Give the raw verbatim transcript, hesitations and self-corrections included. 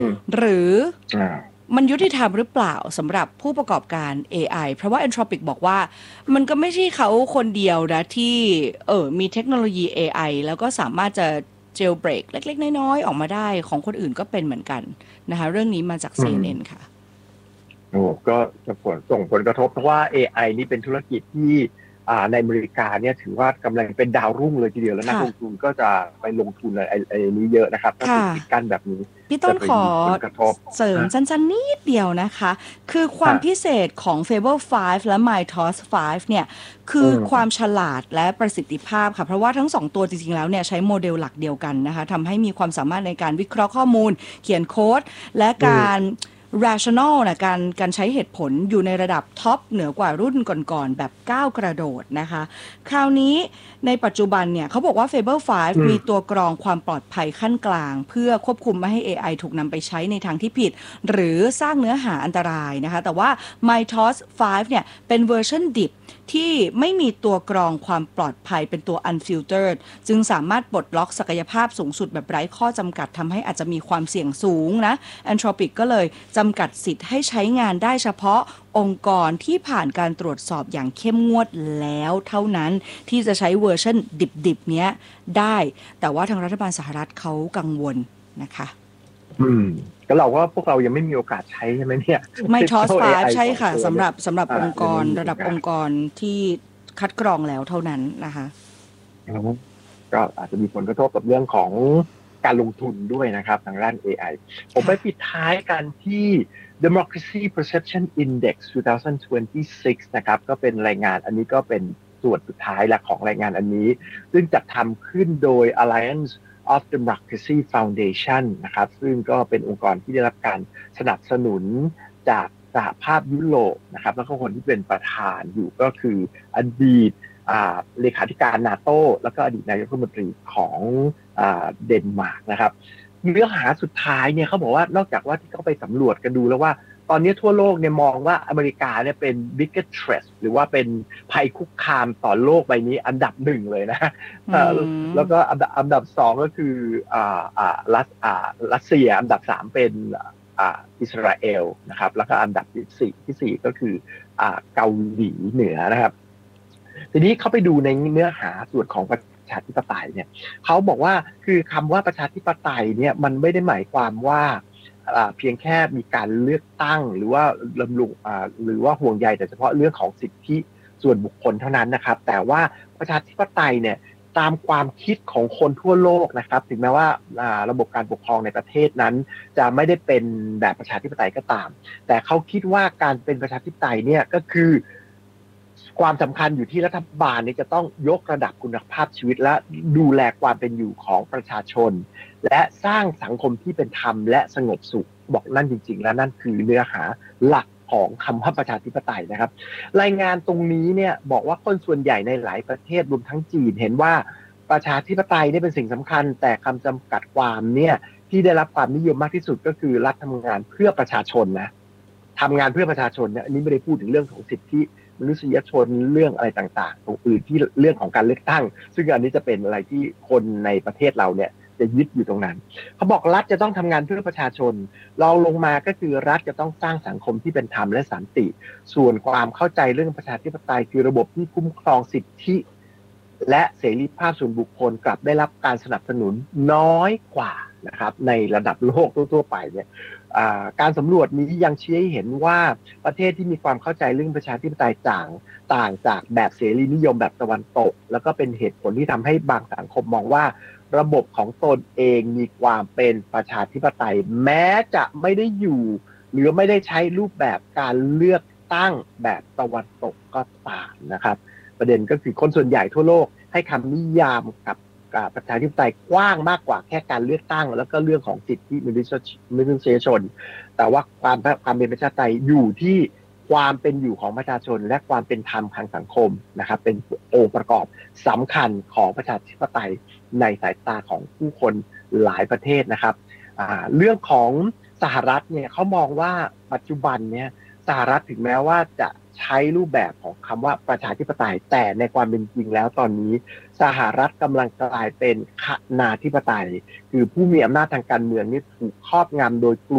หรือมันยุติธรรมหรือเปล่าสำหรับผู้ประกอบการ เอ ไอ เพราะว่า Anthropic บอกว่ามันก็ไม่ใช่เขาคนเดียวนะที่เออมีเทคโนโลยี เอ ไอ แล้วก็สามารถจะ jailbreak เล็กๆน้อยๆออกมาได้ของคนอื่นก็เป็นเหมือนกันนะคะเรื่องนี้มาจาก ซี เอ็น เอ็น ค่ะโอ้ก็จะผลส่งผลกระทบเพราะว่า เอ ไอ นี่เป็นธุรกิจที่ในอเมริกาเนี่ยถือว่ากำลังเป็นดาวรุ่งเลยทีเดียวแล้วนักลงทุนก็จะไปลงทุนอะไรไอ้นี้เยอะนะครับถ้าถูกปิดกั้นแบบนี้พี่ต้นขอเสริมสั้นๆนิดเดียวนะคะคือความพิเศษของ Fable ไฟว์ และ Mytos ไฟว์ เนี่ยคือความฉลาดและประสิทธิภาพค่ะเพราะว่าทั้งสองตัวจริงๆแล้วเนี่ยใช้โมเดลหลักเดียวกันนะคะทำให้มีความสามารถในการวิเคราะห์ข้อมูลเขียนโค้ดและการ rational นะการการใช้เหตุผลอยู่ในระดับท็อปเหนือกว่ารุ่นก่อนๆแบบก้าวกระโดดนะคะคราวนี้ในปัจจุบันเนี่ยเขาบอกว่า Fable ไฟว์ มีตัวกรองความปลอดภัยขั้นกลางเพื่อควบคุมไม่ให้ เอ ไอ ถูกนำไปใช้ในทางที่ผิดหรือสร้างเนื้อหาอันตรายนะคะแต่ว่า Mytos ไฟว์ เนี่ยเป็นเวอร์ชันดิบที่ไม่มีตัวกรองความปลอดภัยเป็นตัว unfiltered จึงสามารถปลดล็อกศักยภาพสูงสุดแบบไร้ข้อจำกัดทำให้อาจจะมีความเสี่ยงสูงนะ Anthropic ก็เลยจำกัดสิทธิ์ให้ใช้งานได้เฉพาะองค์กรที่ผ่านการตรวจสอบอย่างเข้มงวดแล้วเท่านั้นที่จะใช้เวอร์ชันดิบๆเนี้ยได้แต่ว่าทางรัฐบาลสหรัฐเขากังวลนะคะอืมก็เราก็พวกเรายังไม่มีโอกาสใช้ใช่ไหมเนี่ยไม่ทอสไฟใช่ค่ะสำหรับสำหรับองค์กรระดับองค์กรที่คัดกรองแล้วเท่านั้นนะคะก็อาจจะมีผลกระทบกับเรื่องของการลงทุนด้วยนะครับทางด้าน เอ ไอ ผมไปปิดท้ายกันที่ Democracy Perception Index ยี่สิบยี่สิบหกนะครับก็เป็นรายงานอันนี้ก็เป็นส่วนสุดท้ายและของรายงานอันนี้ซึ่งจัดทำขึ้นโดย Alliance of Democracy Foundation นะครับซึ่งก็เป็นองค์กรที่ได้รับการสนับสนุนจากสหภาพยุโรปนะครับแล้วก็คนที่เป็นประธานอยู่ก็คืออดีตเลขาธิการนาโต้แล้วก็อดีตนายกรัฐมนตรีของเดนมาร์กนะครับเนื้อหาสุดท้ายเนี่ยเขาบอกว่านอกจากว่าที่เขาไปสำรวจกันดูแล้วว่าตอนนี้ทั่วโลกเนี่ยมองว่าอเมริกาเนี่ยเป็น biggest threat หรือว่าเป็นภัยคุกคามต่อโลกใบนี้อันดับหนึ่งเลยนะแล้วก็อันดับอันดับสองก็คืออ่าอ่ารัสอ่ารัสเซียอันดับสามเป็นอ่าอิสราเอลนะครับแล้วก็อันดับที่สี่ที่สี่ก็คืออ่าเกาหลีเหนือนะครับทีนี้เขาไปดูในเนื้อหาส่วนของประชาธิปไตยเนี่ยเขาบอกว่าคือคำว่าประชาธิปไตยเนี่ยมันไม่ได้หมายความว่าเพียงแค่มีการเลือกตั้งหรือว่าลำลุงหรือว่าห่วงใยแต่เฉพาะเรื่องของสิทธิส่วนบุคคลเท่านั้นนะครับแต่ว่าประชาธิปไตยเนี่ยตามความคิดของคนทั่วโลกนะครับถึงแม้ว่าระบบการปกครองในประเทศนั้นจะไม่ได้เป็นแบบประชาธิปไตยก็ตามแต่เขาคิดว่าการเป็นประชาธิปไตยเนี่ยก็คือความสำคัญอยู่ที่รัฐบาลเนี่ยจะต้องยกระดับคุณภาพชีวิตและดูแลความเป็นอยู่ของประชาชนและสร้างสังคมที่เป็นธรรมและสงบสุขบอกนั่นจริงๆแล้วนั่นคือเนื้อหาหลักของคำว่าประชาธิปไตยนะครับรายงานตรงนี้เนี่ยบอกว่าคนส่วนใหญ่ในหลายประเทศรวมทั้งจีนเห็นว่าประชาธิปไตยนี่เป็นสิ่งสำคัญแต่คำจำกัดความเนี่ยที่ได้รับความนิยมมากที่สุดก็คือรัฐทำงานเพื่อประชาชนนะทำงานเพื่อประชาชนเนี่ยอันนี้ไม่ได้พูดถึงเรื่องของสิทธิมนุษยชนเรื่องอะไรต่างๆตรงอื่นที่เรื่องของการเลือกตั้งซึ่งอันนี้จะเป็นอะไรที่คนในประเทศเราเนี่ยจะยึดอยู่ตรงนั้นเขาบอกรัฐจะต้องทำงานเพื่อประชาชนรองลงมาก็คือรัฐจะต้องสร้างสังคมที่เป็นธรรมและสันติส่วนความเข้าใจเรื่องประชาธิปไตยคือระบบที่คุ้มครองสิทธิและเสรีภาพส่วนบุคคลกลับได้รับการสนับสนุนน้อยกว่านะครับในระดับโลกทั่วๆไปเนี่ยการสำรวจนี้ยังชี้ให้เห็นว่าประเทศที่มีความเข้าใจเรื่องประชาธิปไตยต่างต่างจากแบบเสรีนิยมแบบตะวันตกแล้วก็เป็นเหตุผลที่ทำให้บางสังคมมองว่าระบบของตนเองมีความเป็นประชาธิปไตยแม้จะไม่ได้อยู่หรือไม่ได้ใช้รูปแบบการเลือกตั้งแบบตะวันตกก็ตามนะครับประเด็นก็คือคนส่วนใหญ่ทั่วโลกให้คำนิยามกับประชาธิปไตยกว้างมากกว่าแค่การเลือกตั้งแล้วก็เรื่องของสิทธิมนุษยชนแต่ว่าความความเป็นประชาธิปไตยอยู่ที่ความเป็นอยู่ของประชาชนและความเป็นธรรมทางสังคมนะครับเป็นองค์ประกอบสำคัญของประชาธิปไตยในสายตาของผู้คนหลายประเทศนะครับเรื่องของสหรัฐเนี่ยเขามองว่าปัจจุบันเนี่ยสหรัฐถึงแม้ว่าจะใช้รูปแบบของคำว่าประชาธิปไตยแต่ในความเป็นจริงแล้วตอนนี้สหรัฐกำลังกลายเป็นคณาธิปไตยคือผู้มีอำนาจทางการเมืองนี่ถูกครอบงำโดยกลุ่ม